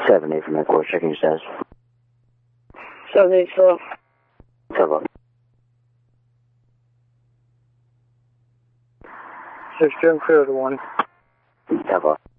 7-8 from headquarters, checking your status. 7-8, hello. Hello. 6 Jim, clear to 1. Hello.